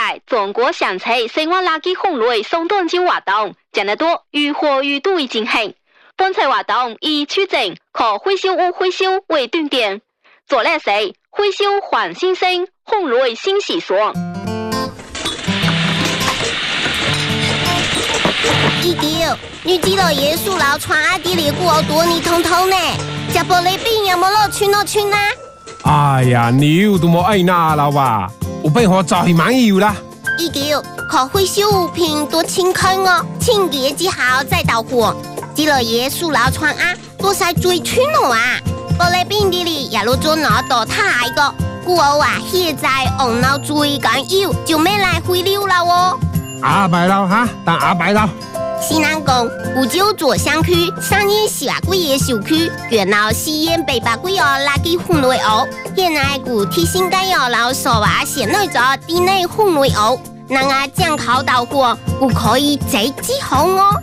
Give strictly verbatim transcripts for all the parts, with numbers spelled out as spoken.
在中国乡村生活垃圾分类送短招活动，將得多如火如荼進行。本次活動以取證和回收物回收為重點，做嘞是回收換新生，分類新習俗。 一條，你知道耶穌老傳阿啲嚟過多你通通呢？食玻璃餅有冇落去落去呢？ 哎呀，你都冇愛拿啦吧？有辦法找去買油啦。 一條，可回收物品多清空哦，清潔之後再到貨。知道耶穌老傳啊，多晒最穿咯啊！玻璃餅啲嚟也落咗攞到太個，故我話現在紅腦最緊要就咩來回流啦哦。 阿伯佬哈，但阿伯佬。 西南港古舊左鄉區上年十八個月小區，原來西園北八個月垃圾分類哦。現在古提醒該有老手話寫內咗地內分類哦，那個將考到過，古可以直接紅哦。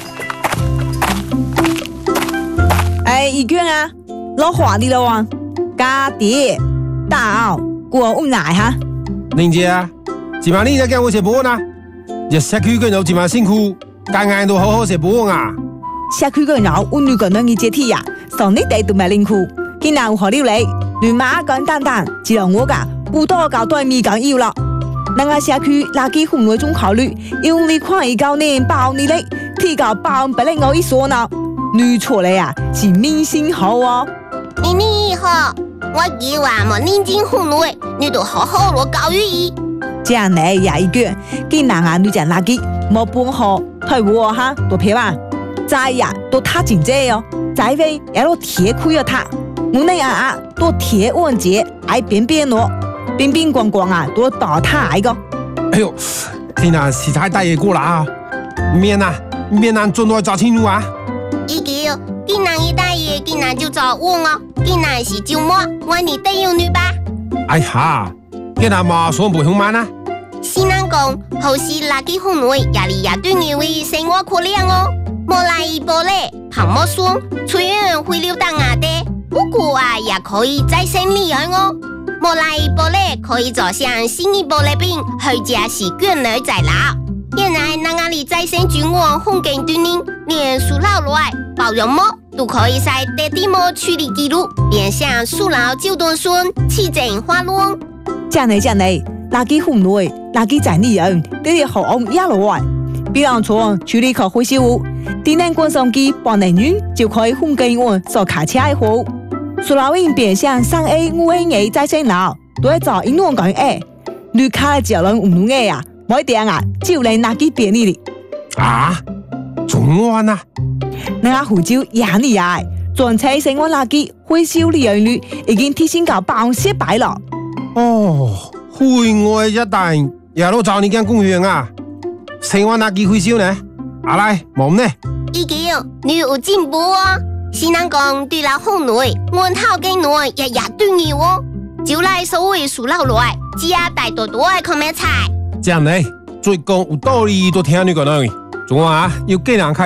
哎，一卷啊，老華啲咯，家啲大奧過屋奶哈。 玲姐啊，今晚你在跟我食飯啊？日社區嘅有今晚辛苦。間間都好好食飯啊！ 社區個人有女個人嘅接替呀，上你哋都買零褲，今日有何料理？亂馬簡單單，只有我噶不多搞對面緊要啦。那個社區垃圾分類中考慮，用你看一九年包你嘞，提高包不能我一說呢，女錯嘞呀，是明星好哦。 你你好，我叫話冇認真分類，你都好好落教育伊。 這樣嚟也一個，今日啊女講垃圾冇半好。退貨哈，多票啊！再呀，都他真濟哦，再位也都鐵虧了他。我那啊啊，都鐵穩節，愛變變咯，變變光光啊，都倒他一個。 哎呦，天啊，實在大嘢過啦啊！免啊，免啊，盡快找清楚啊！ 一叫，今日一大爺，今日就找我哦，今日是周末，我你帶有女吧？ 哎呀，今日嘛算不凶慢啊！ 西南講好是垃圾分類，壓力也對你為生活可憐哦。莫來一波嘞，旁莫說，雖然會流到牙的，不過啊也可以再生利用哦。莫來一波嘞，可以做像新一波的餅，去家是卷兒在撈。現在那個裡再生菌網風景對你，連樹老來包容膜都可以在地地膜處理記錄，變相樹老就斷順，起整花龍。 這樣嚟這樣嚟。垃圾分類，垃圾在利用，這啲好用一路啊！比方說處理可回收物，電能觀賞機半年用就可以分給我做卡車的貨。塑料瓶變成三 A 五 A 嘅再生爐，都係做一兩個月，你卡就能五年啊！冇定啊，就嚟垃圾便利哩。 啊，仲安啊？ 那個湖州也厲害，全車生活垃圾回收利用率已經提升到百分之百了。 哦。會外一帶也都找你間公園啊，生活垃圾回收呢？阿來冇呢？ 已經你有進步哦。西南講對了分類，我頭嘅內日日對要哦。就來所謂數老來，只要帶多多嘅看咩菜。 這樣呢，最講有道理都聽你講啦。仲話要幾人開